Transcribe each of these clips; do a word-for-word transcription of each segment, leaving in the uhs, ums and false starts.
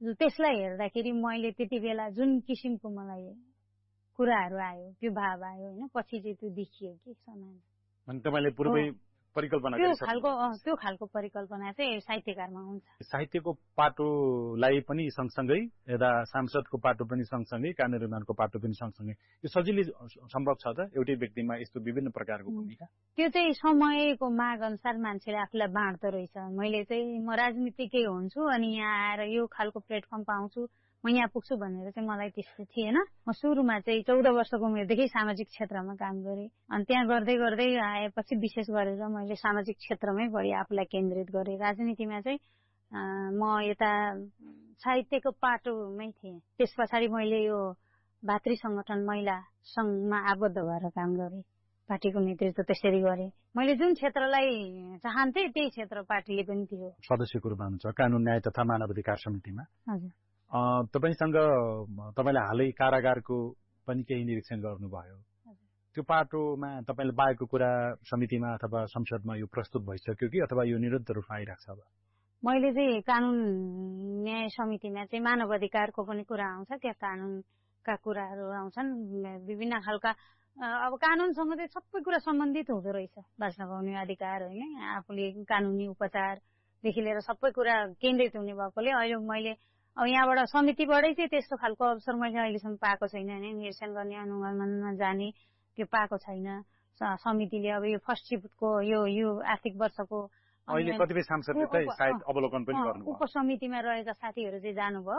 त्यसलाई हेर्दाखेरि मैले त्यति बेला जुन किसिमको मलाई कुराहरू आयो त्यो भाव आयो होइन पछि चाहिँ त्यो देखियो कि समाज अनि तपाईले पूर्वै परिकल्पना त्यो खालको त्यो खालको परिकल्पना चाहिँ साहित्यकारमा हुन्छ। साहित्यको पाटोलाई पनि सँगसँगै यता सांसदको पाटो पनि सँगसँगै कानुन निर्माणको पाटो पनि सँगसँगै यो सजिलै सम्भव छ त एउटै व्यक्तिमा यस्तो विभिन्न प्रकारको भूमिका? त्यो चाहिँ समयको माग अनुसार मान्छेले आफूलाई बाँड्दो रहेछ। मैले चाहिँ म राजनीतिकै हुन्छु अनि यहाँ आएर यो खालको प्लेटफर्म पाउँछु म यहाँ पुग्छु भनेर चाहिँ मलाई त्यस्तो थिएन। म सुरुमा चाहिँ चौध वर्षको उमेरदेखि सामाजिक क्षेत्रमा काम गरेँ अनि त्यहाँ गर्दै गर्दै आएपछि विशेष गरेर मैले सामाजिक क्षेत्रमै बढी आफूलाई केन्द्रित गरेँ। राजनीतिमा चाहिँ म यता साहित्यको पाटोमै थिएँ। त्यस पछाडि मैले यो भातृ संगठन महिला संघमा आबद्ध भएर काम गरेँ। पार्टीको नेतृत्व त्यसरी गरेँ। मैले जुन क्षेत्रलाई चाहन्थे त्यही क्षेत्र पार्टीले पनि दियो। सदस्यको रूपमा हुन्छ कानुन न्याय तथा मानव अधिकार समितिमा। हजुर। तपाईसँग तपाईले हालै कारागारको पनि केही निरीक्षण गर्नुभयो। त्यो पाटोमा तपाईले पाएको कुरा समितिमा अथवा संसदमा यो प्रस्तुत भइसक्यो कि अथवा यो निरन्तर रूपमा आइरहेको छ? अब मैले चाहिँ कानुन न्याय समितिमा चाहिँ मानव अधिकारको पनि कुरा आउँछ। त्यहाँ कानुनका कुराहरू आउँछन् विभिन्न खालका। अब कानुनसँग चाहिँ सबै कुरा सम्बन्धित हुँदो रहेछ। बाँच्न पाउने अधिकार होइन आफूले कानुनी उपचारदेखि लिएर सबै कुरा केन्द्रित हुने भएकोले अहिले मैले अब यहाँबाट समितिबाटै चाहिँ त्यस्तो खालको अवसर मैले अहिलेसम्म पाएको छैन होइन। निरीक्षण गर्ने अनुगमनमा जाने त्यो पाएको छैन। समितिले अब यो फर्स्ट सिफ्टको यो यो आर्थिक वर्षको अहिले कतिपय सांसदले चाहिँ सायद अवलोकन पनि गर्नुभयो। उपसमितिमा रहेका साथीहरू चाहिँ जानुभयो।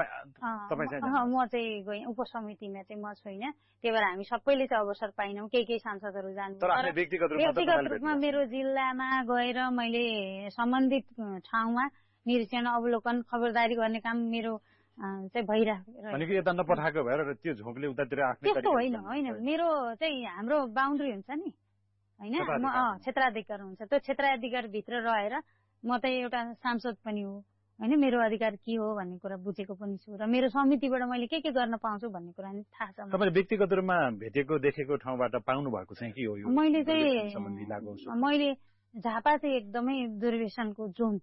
म चाहिँ गएँ उपसमितिमा चाहिँ म छैन। त्यही भएर हामी सबैले चाहिँ अवसर पाइनौँ। केही केही सांसदहरू जानु व्यक्तिगत रूपमा मेरो जिल्लामा गएर मैले सम्बन्धित ठाउँमा निरीक्षण अवलोकन खबरदारी गर्ने काम मेरो चाहिँ भइरहेको। भनेको यता नपठाएको भएर त्यो झोकले उतातिर आफ्नो त्यस्तो होइन होइन मेरो चाहिँ हाम्रो बााउन्ड्री हुन्छ नि होइन म क्षेत्राधिकार हुन्छ। त्यो क्षेत्राधिकार भित्र रहेर म त एउटा सांसद पनि हो होइन। मेरो अधिकार के हो भन्ने कुरा बुझेको पनि छु र मेरो समितिबाट मैले के के गर्न पाउँछु भन्ने कुरा नि थाहा छ। तपाईले व्यक्तिगत रूपमा भेटेको देखेको ठाउँबाट पाउनु भएको चाहिँ के हो? यो मैले चाहिँ मैले झापा चाहिँ एकदमै दुर्व्यसनको जोन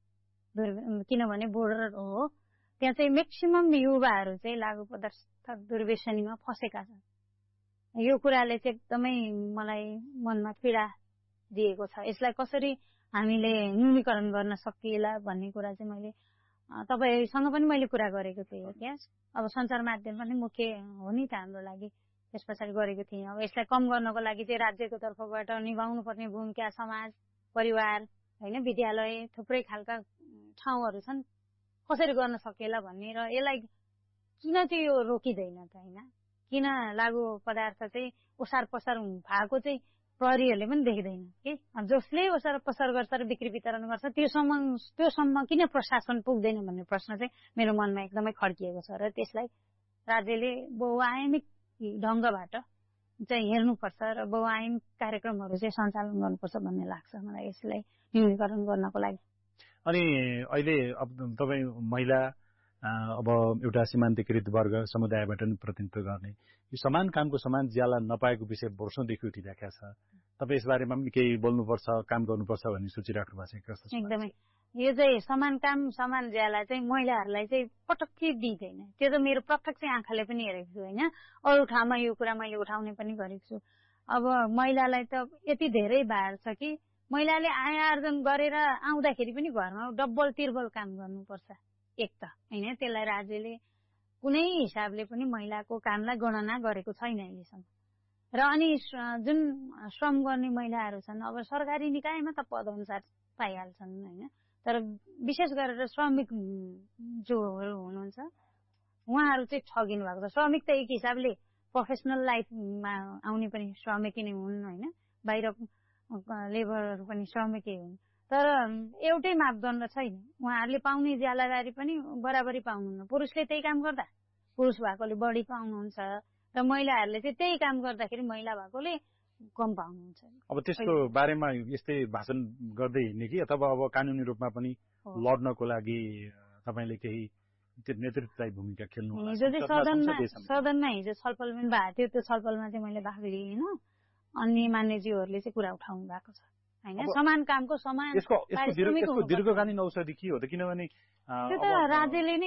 किनभने बोर्डर हो। त्यहाँ चाहिँ मेक्सिमम युवाहरू चाहिँ लागु पदार्थ दुर्व्यसनीमा फसेका छन्। यो कुराले चाहिँ एकदमै मलाई मनमा पीडा दिएको छ। यसलाई कसरी हामीले न्यूनीकरण गर्न सकिएला भन्ने कुरा चाहिँ मैले तपाईसँग पनि मैले कुरा गरेको थिएँ। त्यहाँ अब सञ्चार माध्यम पनि मुख्य हो नि त हाम्रो लागि। त्यस पछाडि गरेको थिएँ। अब यसलाई कम गर्नको लागि चाहिँ राज्यको तर्फबाट निभाउनु पर्ने भूमिका समाज परिवार होइन विद्यालय थुप्रै खालका ठाउँहरू छन् कसरी गर्न सकिएला भन्ने र यसलाई किन चाहिँ यो रोकिँदैन त होइन। किन लागु पदार्थ चाहिँ ओसार पसार भएको चाहिँ प्रहरीहरूले पनि देख्दैन कि जसले ओसार पसार गर्छ र बिक्री वितरण गर्छ त्योसम्म त्योसम्म किन प्रशासन पुग्दैन भन्ने प्रश्न चाहिँ मेरो मनमा एकदमै खड्किएको छ र त्यसलाई राज्यले बहुआयामिक ढङ्गबाट चाहिँ हेर्नुपर्छ र बहुआयामिक कार्यक्रमहरू चाहिँ सञ्चालन गर्नुपर्छ भन्ने लाग्छ मलाई यसलाई न्यूनीकरण गर्नको लागि। अनि अहिले अब तपाईँ महिला अब एउटा सीमान्तकृत वर्ग समुदायबाट पनि प्रतिनिधित्व गर्ने यो समान कामको समान ज्याला नपाएको विषय वर्षौंदेखि उठिरहेको छ। तपाईँ यसबारेमा पनि केही बोल्नुपर्छ काम गर्नुपर्छ भन्ने सोचिराख्नु भएको छ कस्तो? एकदमै यो चाहिँ समान काम समान ज्याला चाहिँ महिलाहरूलाई चाहिँ पटक्कै दिँदैन। त्यो त मेरो प्रत्यक्ष आँखाले पनि हेरेको छु होइन। अरू ठाउँमा यो कुरा मैले उठाउने पनि गरेको छु। अब महिलालाई त यति धेरै भार छ कि महिलाले आय आर्जन गरेर आउँदाखेरि पनि घरमा डबल तिर्बल काम गर्नुपर्छ एक त होइन। त्यसलाई राज्यले कुनै हिसाबले पनि महिलाको कामलाई गणना गरेको छैन अहिलेसम्म। र अनि जुन श्रम गर्ने महिलाहरू छन् अब सरकारी निकायमा त पद अनुसार पाइहाल्छन् होइन। तर विशेष गरेर श्रमिक जोहरू हुनुहुन्छ उहाँहरू चाहिँ ठगिनु भएको छ। श्रमिक त एक हिसाबले प्रोफेसनल लाइफमा आउने पनि श्रमिकै नै हुन् होइन। बाहिर लेबरहरू पनि श्रमिकै हुन्। तर एउटै मापदण्ड छैन। उहाँहरूले पाउने ज्यालादारी पनि बराबरी पाउनुहुन्न। पुरुषले त्यही काम गर्दा पुरुष भएकोले बढी पाउनुहुन्छ र महिलाहरूले चाहिँ त्यही काम गर्दाखेरि महिला भएकोले कम पाउनुहुन्छ। अब त्यसको बारेमा यस्तै भाषण गर्दै हिँड्ने कि अथवा अब कानुनी रूपमा पनि लड्नको लागि तपाईँले केही नेतृत्वदायी भूमिका खेल्नु होला? हिजो चाहिँ सदनमा सदनमा हिजो छलफल पनि भएको थियो। त्यो छलफलमा चाहिँ मैले भाग लिएन। अन्य मान्यज्यूहरूले चाहिँ कुरा उठाउनु भएको छ होइन। समान कामको समान यसको दीर्घकालीन औषधि के हो त? किनभने त्यो त राज्यले नै